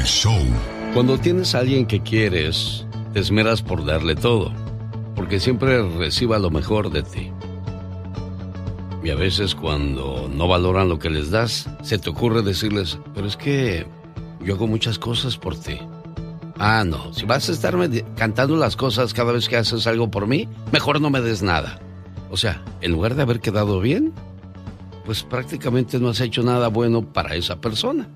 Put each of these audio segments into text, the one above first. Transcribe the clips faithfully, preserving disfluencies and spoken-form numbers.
show. Cuando tienes a alguien que quieres, te esmeras por darle todo, porque siempre reciba lo mejor de ti. Y a veces cuando no valoran lo que les das, se te ocurre decirles, pero es que yo hago muchas cosas por ti. Ah, no, si vas a estarme cantando las cosas cada vez que haces algo por mí, mejor no me des nada. O sea, en lugar de haber quedado bien, pues prácticamente no has hecho nada bueno para esa persona.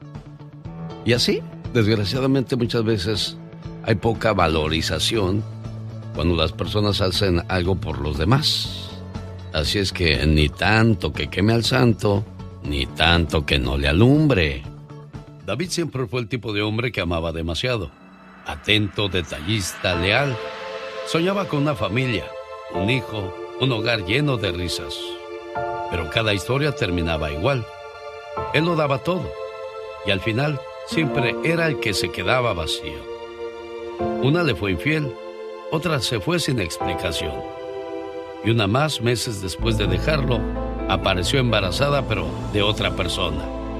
Y así, desgraciadamente muchas veces hay poca valorización cuando las personas hacen algo por los demás. Así es que ni tanto que queme al santo, ni tanto que no le alumbre. David siempre fue el tipo de hombre que amaba demasiado. Atento, detallista, leal. Soñaba con una familia, un hijo, un hogar lleno de risas. Pero cada historia terminaba igual. Él lo daba todo. Y al final siempre era el que se quedaba vacío. Una le fue infiel, otra se fue sin explicación. Y una más, meses después de dejarlo, apareció embarazada, pero de otra persona.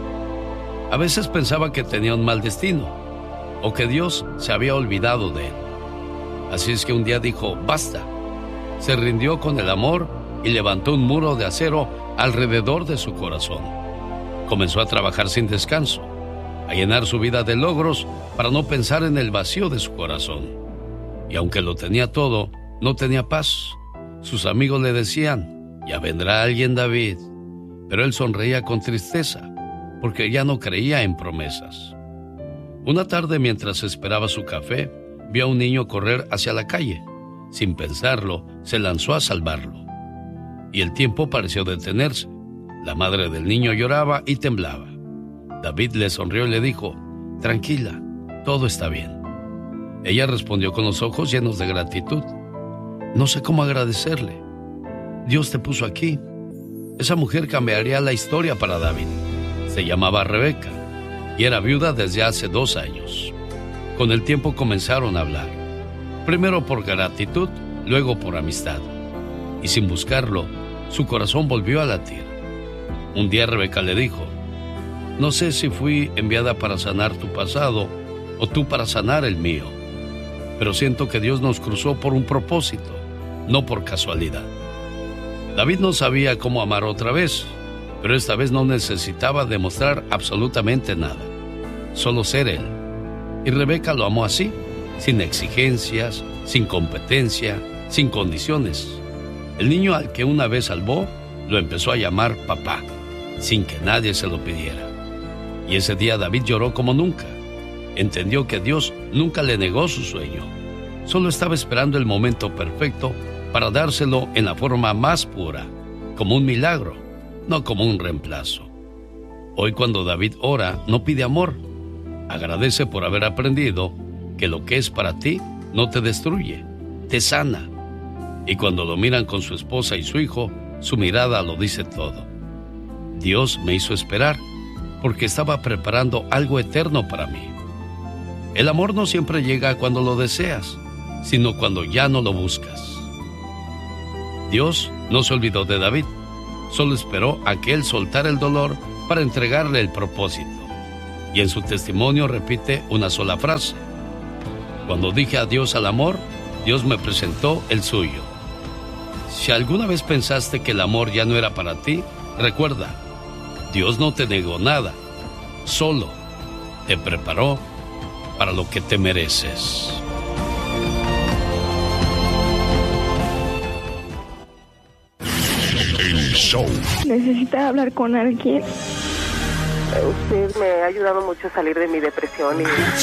A veces pensaba que tenía un mal destino, o que Dios se había olvidado de él. Así es que un día dijo, basta. Se rindió con el amor y levantó un muro de acero alrededor de su corazón. Comenzó a trabajar sin descanso, a llenar su vida de logros para no pensar en el vacío de su corazón. Y aunque lo tenía todo, no tenía paz. Sus amigos le decían, ya vendrá alguien, David. Pero él sonreía con tristeza, porque ya no creía en promesas. Una tarde, mientras esperaba su café, vio a un niño correr hacia la calle. Sin pensarlo, se lanzó a salvarlo. Y el tiempo pareció detenerse. La madre del niño lloraba y temblaba. David le sonrió y le dijo, tranquila, todo está bien. Ella respondió con los ojos llenos de gratitud. No sé cómo agradecerle. Dios te puso aquí. Esa mujer cambiaría la historia para David. Se llamaba Rebeca y era viuda desde hace dos años. Con el tiempo comenzaron a hablar. Primero por gratitud, luego por amistad. Y sin buscarlo, su corazón volvió a latir. Un día Rebeca le dijo, no sé si fui enviada para sanar tu pasado o tú para sanar el mío, pero siento que Dios nos cruzó por un propósito, no por casualidad. David no sabía cómo amar otra vez, pero esta vez no necesitaba demostrar absolutamente nada, solo ser él. Y Rebeca lo amó así, sin exigencias, sin competencia, sin condiciones. El niño al que una vez salvó, lo empezó a llamar papá, sin que nadie se lo pidiera. Y ese día David lloró como nunca. Entendió que Dios nunca le negó su sueño. Solo estaba esperando el momento perfecto para dárselo en la forma más pura, como un milagro, no como un reemplazo. Hoy cuando David ora, no pide amor. Agradece por haber aprendido que lo que es para ti no te destruye, te sana. Y cuando lo miran con su esposa y su hijo, su mirada lo dice todo. Dios me hizo esperar porque estaba preparando algo eterno para mí. El amor no siempre llega cuando lo deseas, sino cuando ya no lo buscas. Dios no se olvidó de David, solo esperó a que él soltara el dolor para entregarle el propósito. Y en su testimonio repite una sola frase. Cuando dije adiós al amor, Dios me presentó el suyo. Si alguna vez pensaste que el amor ya no era para ti, recuerda, Dios no te negó nada, solo te preparó para lo que te mereces. El show. ¿Necesita hablar con alguien? Usted me ha ayudado mucho a salir de mi depresión y